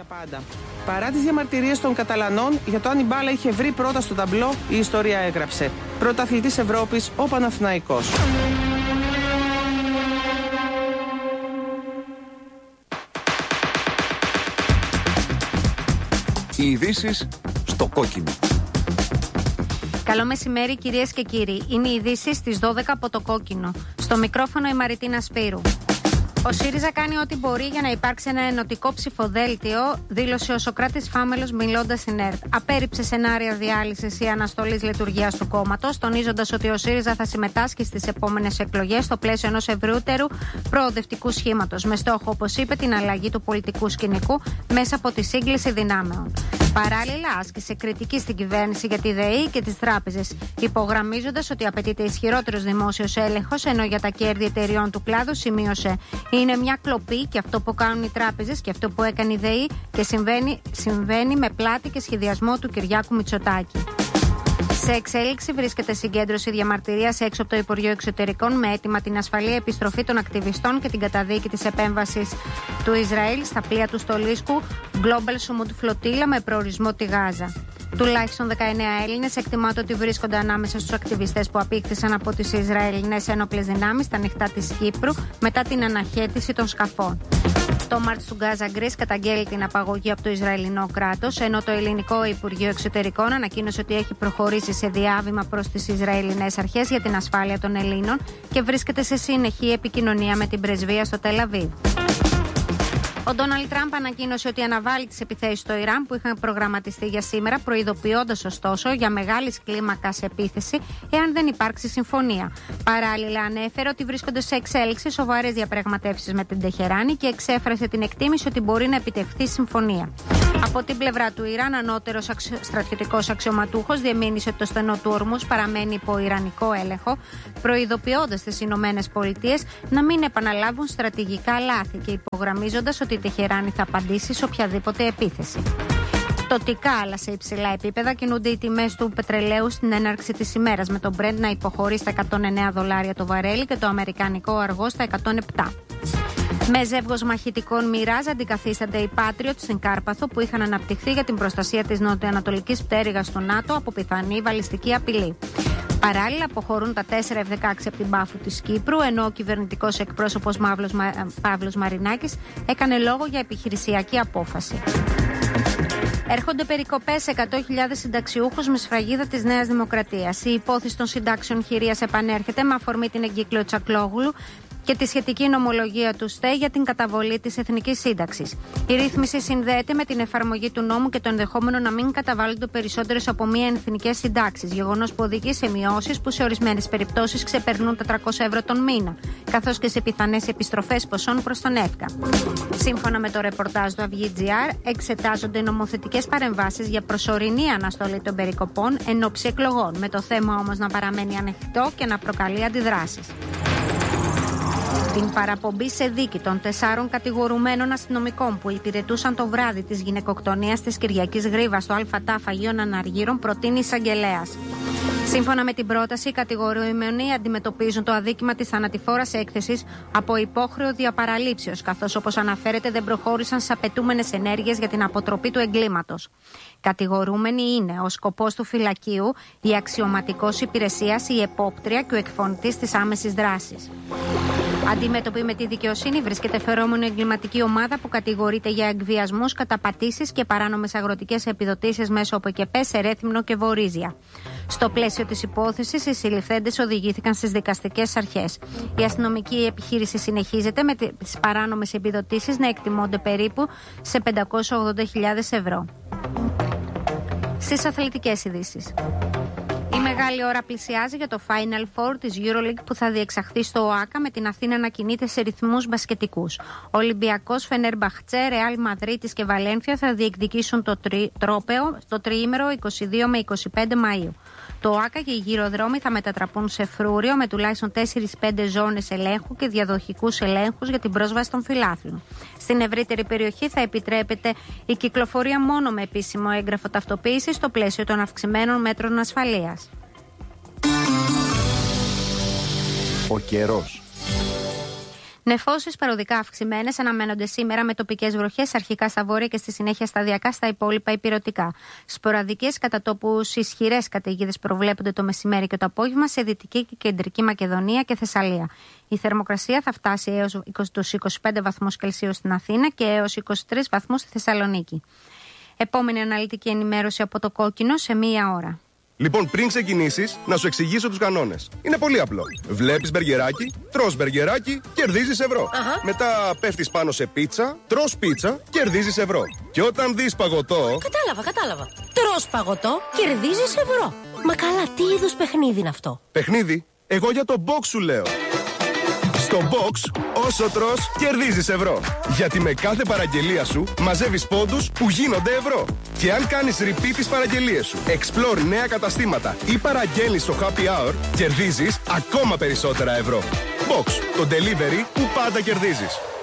πάντα. Παρά τις διαμαρτυρίες των Καταλανών για το αν η μπάλα είχε βρει πρώτα στο ταμπλό, η ιστορία έγραψε. Πρωταθλητής Ευρώπης ο Παναθηναϊκός. Οι ειδήσεις στο κόκκινο. Καλό μεσημέρι κυρίες και κύριοι. Είναι οι ειδήσεις στις 12 από το κόκκινο. Στο μικρόφωνο η Μαριτίνα Σπύρου. Ο ΣΥΡΙΖΑ κάνει ό,τι μπορεί για να υπάρξει ένα ενωτικό ψηφοδέλτιο, δήλωσε ο Σωκράτης Φάμελος μιλώντας στην ΕΡΤ. Απέρριψε σενάρια διάλυσης ή αναστολής λειτουργίας του κόμματος, τονίζοντας ότι ο ΣΥΡΙΖΑ θα συμμετάσχει στις επόμενες εκλογές στο πλαίσιο ενός ευρύτερου προοδευτικού σχήματος, με στόχο, όπως είπε, την αλλαγή του πολιτικού σκηνικού μέσα από τη σύγκληση δυνάμεων. Παράλληλα, άσκησε κριτική στην κυβέρνηση για τη ΔΕΗ και τις τράπεζες, υπογραμμίζοντας ότι απαιτείται ισχυρότερος δημόσιος έλεγχος, ενώ για τα κέρδη εταιριών του κλάδου σημείωσε: είναι μια κλοπή και αυτό που κάνουν οι τράπεζες και αυτό που έκανε η ΔΕΗ και συμβαίνει με πλάτη και σχεδιασμό του Κυριάκου Μητσοτάκη. Σε εξέλιξη βρίσκεται συγκέντρωση διαμαρτυρίας έξω από το Υπουργείο Εξωτερικών με αίτημα την ασφαλή επιστροφή των ακτιβιστών και την καταδίκη της επέμβασης του Ισραήλ στα πλοία του Στολίσκου Global Sumut Flotilla με προορισμό τη Γάζα. Τουλάχιστον 19 Έλληνες εκτιμάται ότι βρίσκονται ανάμεσα στους ακτιβιστές που απήχθησαν από τις Ισραηλινές ένοπλες δυνάμεις στα νυχτά της Κύπρου μετά την αναχέτηση των σκαφών. Το Μάρτς του Γκάζα Γκρίς καταγγέλει την απαγωγή από το Ισραηλινό κράτος, ενώ το Ελληνικό Υπουργείο Εξωτερικών ανακοίνωσε ότι έχει προχωρήσει σε διάβημα προς τις Ισραηλινές αρχές για την ασφάλεια των Ελλήνων και βρίσκεται σε συνεχή επικοινωνία με την πρεσβεία στο Τελ Αβίβ. Ο Ντόναλντ Τραμπ ανακοίνωσε ότι αναβάλει τις επιθέσεις στο Ιράν που είχαν προγραμματιστεί για σήμερα, προειδοποιώντας ωστόσο για μεγάλης κλίμακας επίθεση εάν δεν υπάρξει συμφωνία. Παράλληλα, ανέφερε ότι βρίσκονται σε εξέλιξη σοβαρές διαπραγματεύσεις με την Τεχεράνη και εξέφρασε την εκτίμηση ότι μπορεί να επιτευχθεί συμφωνία. Από την πλευρά του Ιράν, ανώτερος στρατιωτικός αξιωματούχος διεμήνυσε ότι το στενό του Ορμούς παραμένει υπό ιρανικό έλεγχο, προειδοποιώντας τις Ηνωμένες Πολιτείες να μην επαναλάβουν στρατηγικά λάθη και υπογραμμίζοντας ότι η Τεχεράνη θα απαντήσει σε οποιαδήποτε επίθεση. Πτωτικά αλλά σε υψηλά επίπεδα κινούνται οι τιμές του πετρελαίου στην έναρξη της ημέρας, με τον Brent να υποχωρεί στα $109 το βαρέλι και το αμερικανικό αργό στα 107. Με ζεύγος μαχητικών Mirage αντικαθίστανται οι Patriot στην Κάρπαθο που είχαν αναπτυχθεί για την προστασία της νοτιοανατολικής πτέρυγας του ΝΑΤΟ από πιθανή βαλιστική απειλή. Παράλληλα, αποχωρούν τα 4 F-16 από την Πάφου της Κύπρου, ενώ ο κυβερνητικός εκπρόσωπος Παύλος Μαρινάκης έκανε λόγο για επιχειρησιακή απόφαση. Έρχονται περικοπές σε 100.000 συνταξιούχους με σφραγίδα της Νέας Δημοκρατίας. Η υπόθεση των συντάξεων χειρίας επανέρχεται με αφορμή την εγκύκλιο Τσακλόγλου και τη σχετική νομολογία του ΣΤΕ για την καταβολή της Εθνικής Σύνταξης. Η ρύθμιση συνδέεται με την εφαρμογή του νόμου και το ενδεχόμενο να μην καταβάλλονται περισσότερες από μία εθνικές συντάξεις, γεγονός που οδηγεί σε μειώσεις που σε ορισμένες περιπτώσεις ξεπερνούν τα 300 ευρώ τον μήνα, καθώς και σε πιθανές επιστροφές ποσών προς τον ΕΦΚΑ. Σύμφωνα με το ρεπορτάζ του Αυγή.gr, εξετάζονται νομοθετικές παρεμβάσεις για προσωρινή αναστολή των περικοπών εν ώψη εκλογών, με το θέμα όμως να παραμένει ανοιχτό και να προκαλεί αντιδράσεις. Την παραπομπή σε δίκη των 4 κατηγορουμένων αστυνομικών που υπηρετούσαν το βράδυ της γυναικοκτονίας της Κυριακής Γρίβας στο ΑΤΑΦ Αγίων Αναργύρων προτείνει εισαγγελέας. Σύμφωνα με την πρόταση, οι κατηγορουμένοι αντιμετωπίζουν το αδίκημα της θανατηφόρας έκθεσης από υπόχρεο διαπαραλήψεως, καθώς όπως αναφέρεται δεν προχώρησαν στις απαιτούμενες ενέργειες για την αποτροπή του εγκλήματος. Κατηγορούμενοι είναι ο σκοπός του φυλακίου, η αξιωματικός υπηρεσίας, η επόπτρια και ο εκφωνητής της άμεσης δράσης. Αντιμέτωπη με τη δικαιοσύνη βρίσκεται φερόμενο εγκληματική ομάδα που κατηγορείται για εκβιασμούς, καταπατήσεις και παράνομες αγροτικές επιδοτήσεις μέσω από ΕΚΕΠΕ σε Ρέθυμνο και Βορίζια. Στο πλαίσιο της υπόθεσης, οι συλληφθέντες οδηγήθηκαν στις δικαστικές αρχές. Η αστυνομική επιχείρηση συνεχίζεται με τις παράνομες επιδοτήσεις να εκτιμώνται περίπου σε 580.000 ευρώ. Στις αθλητικές ειδήσεις. Η μεγάλη ώρα πλησιάζει για το Final Four της EuroLeague που θα διεξαχθεί στο ΟΑΚΑ με την Αθήνα να κινείται σε ρυθμούς μπασκετικούς. Ολυμπιακός, Φενερμπαχτσέ, Ρεάλ Μαδρίτης και Βαλένθια θα διεκδικήσουν το τρόπαιο στο τριήμερο 22 με 25 Μαΐου. Το ΟΑΚΑ και οι γυροδρόμοι θα μετατραπούν σε φρούριο με τουλάχιστον 4-5 ζώνες ελέγχου και διαδοχικούς ελέγχους για την πρόσβαση των φιλάθλων. Στην ευρύτερη περιοχή θα επιτρέπεται η κυκλοφορία μόνο με επίσημο έγγραφο ταυτοποίησης στο πλαίσιο των αυξημένων μέτρων ασφαλείας. Ο καιρός. Νεφώσεις παροδικά αυξημένες αναμένονται σήμερα με τοπικές βροχές αρχικά στα βόρεια και στη συνέχεια σταδιακά στα υπόλοιπα ηπειρωτικά. Σποραδικές κατά τόπους ισχυρές καταιγίδες προβλέπονται το μεσημέρι και το απόγευμα σε Δυτική και Κεντρική Μακεδονία και Θεσσαλία. Η θερμοκρασία θα φτάσει έως τους 25 βαθμούς Κελσίου στην Αθήνα και έως 23 βαθμούς στη Θεσσαλονίκη. Επόμενη αναλυτική ενημέρωση από το Κόκκινο σε 1 ώρα. Λοιπόν, πριν ξεκινήσεις, να σου εξηγήσω τους κανόνες. Είναι πολύ απλό. Βλέπεις μπεργκεράκι, τρως μπεργκεράκι, κερδίζεις ευρώ. Μετά πέφτεις πάνω σε πίτσα, τρως πίτσα, κερδίζεις ευρώ. Και όταν δεις παγωτό. Κατάλαβα. Τρως παγωτό, κερδίζεις ευρώ. Μα καλά, τι είδους παιχνίδι είναι αυτό? Παιχνίδι? Εγώ για το box σου λέω. Στο box, όσο τρως, κερδίζεις ευρώ. Γιατί με κάθε παραγγελία σου μαζεύεις πόντους που γίνονται ευρώ. Και αν κάνεις repeat τις παραγγελίες σου, explore νέα καταστήματα ή παραγγέλνεις στο happy hour, κερδίζεις ακόμα περισσότερα ευρώ. Box, το delivery που πάντα κερδίζεις.